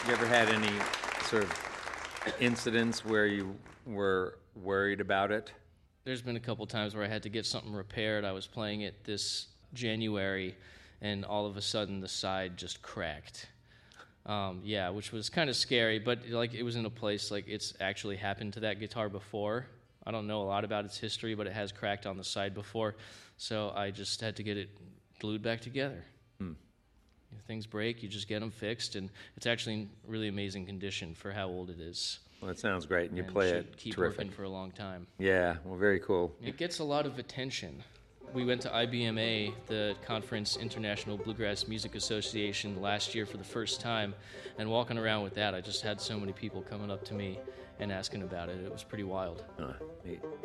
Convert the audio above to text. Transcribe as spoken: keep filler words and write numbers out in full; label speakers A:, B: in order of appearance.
A: You ever had any sort of incidents where you were worried about it?
B: There's been a couple times where I had to get something repaired. I was playing it this January, and all of a sudden the side just cracked. Um, yeah, which was kind of scary, but like it was in a place like it's actually happened to that guitar before. I don't know a lot about its history, but it has cracked on the side before, so I just had to get it glued back together.
A: Hmm.
B: If things break, you just get them fixed, and it's actually in really amazing condition for how old it is.
A: Well, that sounds great, and you
B: and
A: play
B: should
A: it
B: keep
A: terrific.
B: working for a long time.
A: Yeah, well, very cool.
B: It gets a lot of attention. We went to I B M A, the Conference International Bluegrass Music Association, last year for the first time, and walking around with that, I just had so many people coming up to me and asking about it. It was pretty wild.
A: Uh, neat.